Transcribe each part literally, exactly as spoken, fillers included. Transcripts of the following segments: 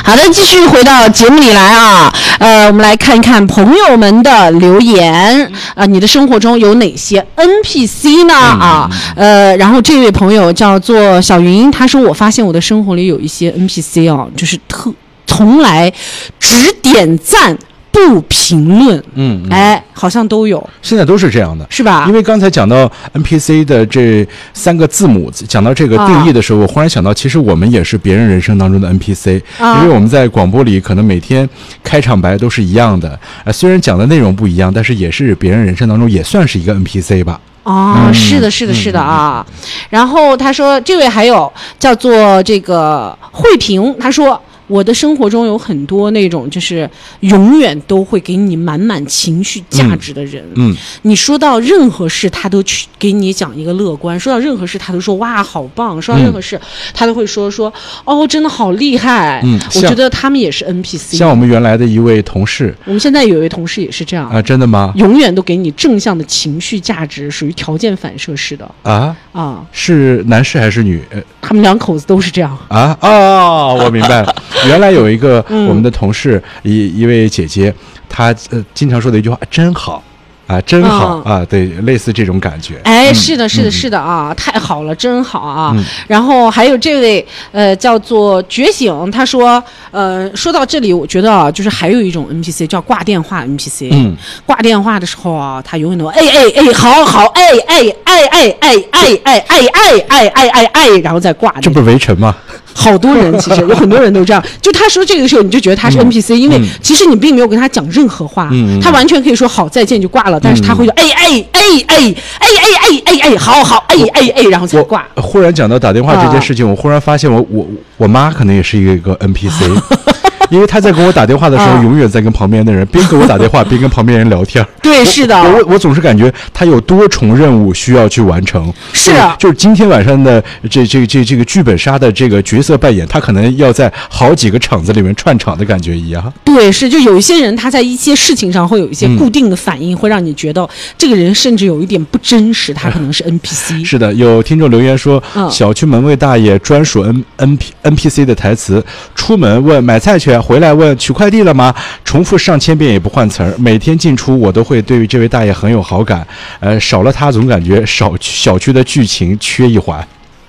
好的，继续回到节目里来啊，呃，我们来看一看朋友们的留言啊、呃，你的生活中有哪些 N P C 呢？啊，呃，然后这位朋友叫做小云，他说我发现我的生活里有一些 N P C 啊，就是特从来只点赞。不评论，嗯，哎，好像都有， 现在都是这样的， 是吧？ 因为刚才讲到 N P C 的这三个字母，讲到这个定义的时候，啊、我忽然想到，其实我们也是别人人生当中的 N P C，、啊、因为我们在广播里可能每天开场白都是一样的，呃，虽然讲的内容不一样，但是也是别人人生当中也算是一个 N P C 吧。 哦、嗯，是的，是的，是的啊。嗯、然后他说，这位还有叫做这个慧萍，他说。我的生活中有很多那种就是永远都会给你满满情绪价值的人，嗯，嗯你说到任何事他都去给你讲一个乐观，说到任何事他都说哇好棒，说到任何事、嗯、他都会说说哦真的好厉害，嗯，我觉得他们也是 N P C。 像我们原来的一位同事， 我们现在有一位同事也是这样啊， 真的吗？ 永远都给你正向的情绪价值，属于条件反射式的啊啊，是男士还是女？ 他们两口子都是这样啊哦，我明白了。原来有一个我们的同事，嗯、一一位姐姐，她呃经常说的一句话，真好。啊，真好、嗯、啊！对，类似这种感觉。 哎，嗯、是的，是的，是的啊、嗯！太好了，真好啊！嗯、然后还有这位呃，叫做觉醒，他说，呃，说到这里，我觉得啊，就是还有一种 N P C 叫挂电话 N P C。嗯，挂电话的时候啊，他永远都哎哎哎，好好哎哎哎哎哎哎哎哎哎哎哎哎哎，然后再挂。 这不是围城吗？ 好多人其实有很多人都这样，就他说这个的时候，你就觉得他是 N P C，、嗯、因为其实你并没有跟他讲任何话，嗯、他完全可以说好再见就挂了，但是他会说哎哎哎哎哎哎哎哎哎，好好哎哎哎，然后才挂。 忽然讲到打电话这件事情，啊、我忽然发现我我我妈可能也是一个一个 N P C。因为他在跟我打电话的时候，啊、永远在跟旁边的人边跟我打电话边跟旁边人聊天。 对，是的。 我我我总是感觉他有多重任务需要去完成。 是啊， 就是今天晚上的这这这这个剧本杀的这个角色扮演，他可能要在好几个场子里面串场的感觉一样。 对，是，就有一些人他在一些事情上会有一些固定的反应，嗯、会让你觉得这个人甚至有一点不真实，他可能是 N P C。 是的，有听众留言说，嗯、小区门卫大爷专属 N N P N P C 的台词：出门问买菜去，回来问取快递了吗？重复上千遍也不换词儿，每天进出我都会对于这位大爷很有好感。呃，少了他总感觉少小区的剧情缺一环。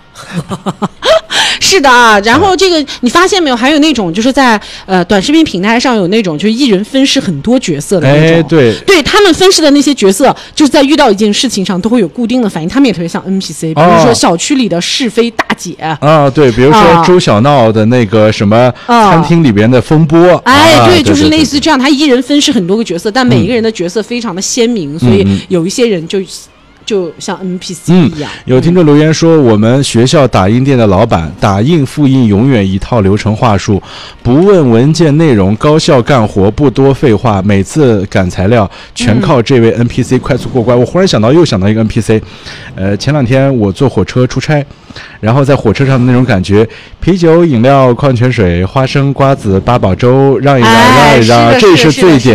是的啊，然后这个你发现没有？还有那种就是在呃短视频平台上有那种就是一人分饰很多角色的那种， 哎、对， 对他们分饰的那些角色，就是在遇到一件事情上都会有固定的反应，他们也特别像 N P C， 比如说小区里的是非大姐啊、 哦，对，比如说周小闹的那个什么餐厅里边的风波， 哦、哎，啊、对，就是类似这样，他一人分饰很多个角色，但每一个人的角色非常的鲜明，嗯、所以有一些人就。就像 N P C 一样、嗯、 有听众留言说，我们学校打印店的老板打印复印永远一套流程话术，不问文件内容，高效干活，不多废话，每次赶材料全靠这位 N P C 快速过关、嗯、我忽然想到又想到一个 N P C， 呃，前两天我坐火车出差，然后在火车上的那种感觉，啤酒饮料矿泉水花生瓜子八宝粥让一让、哎、让一让，这是最典